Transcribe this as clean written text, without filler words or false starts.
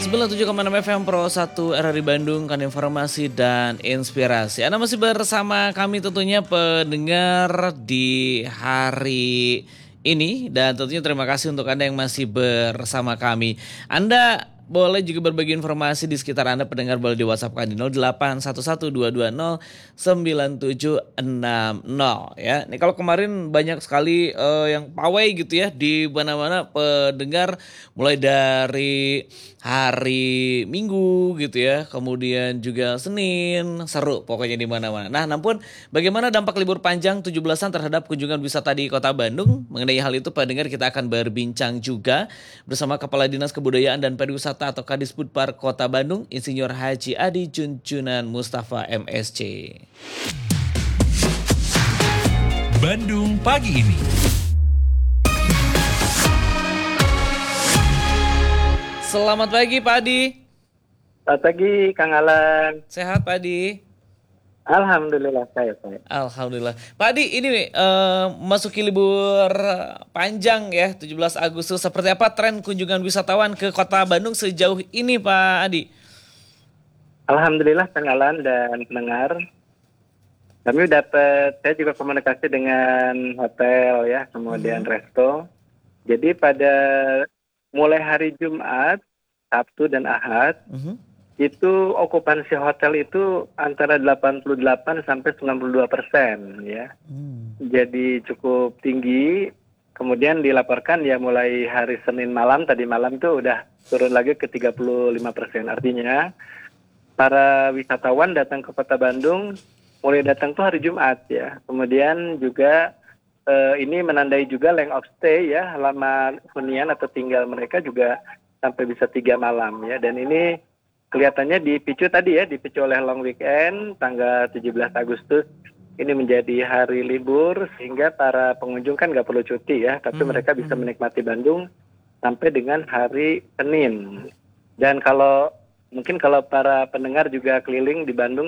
97,6 FM Pro 1 RRI Bandung kan informasi dan inspirasi. Anda masih bersama kami tentunya pendengar di hari ini dan tentunya terima kasih untuk Anda yang masih bersama kami. Anda boleh juga berbagi informasi di sekitar Anda pendengar boleh di WhatsApp kami di 0811220976 ya. Nih kalau kemarin banyak sekali yang pawai gitu ya di mana-mana pendengar mulai dari hari Minggu gitu ya, kemudian juga Senin, seru pokoknya di mana-mana. Nah, namun bagaimana dampak libur panjang 17-an terhadap kunjungan wisata di Kota Bandung? Mengenai hal itu pendengar kita akan berbincang juga bersama Kepala Dinas Kebudayaan dan Pariwisata atau Kadisbudpar Kota Bandung, Insinyur Haji Adi Junjunan Mustafa MSC. Bandung pagi ini. Selamat pagi Pak Adi. Selamat pagi Kang Alan. Sehat Pak Adi? Alhamdulillah saya. Alhamdulillah. Pak Adi ini masuki libur panjang ya 17 Agustus. Seperti apa tren kunjungan wisatawan ke Kota Bandung sejauh ini Pak Adi? Alhamdulillah Kang Alan dan pendengar. Saya juga komunikasi dengan hotel ya, kemudian resto. Jadi pada mulai hari Jumat, Sabtu dan Ahad, itu okupansi hotel itu antara 88 sampai 92% ya. Jadi cukup tinggi. Kemudian dilaporkan ya mulai hari Senin malam, tadi malam tuh udah turun lagi ke 35%. Artinya para wisatawan datang ke Kota Bandung mulai datang tuh hari Jumat ya. Kemudian juga ini menandai juga length of stay ya, lama hunian atau tinggal mereka juga sampai bisa 3 malam ya. Dan ini kelihatannya dipicu oleh long weekend tanggal 17 Agustus. Ini menjadi hari libur sehingga para pengunjung kan nggak perlu cuti ya, tapi mereka bisa menikmati Bandung sampai dengan hari Senin. Dan kalau para pendengar juga keliling di Bandung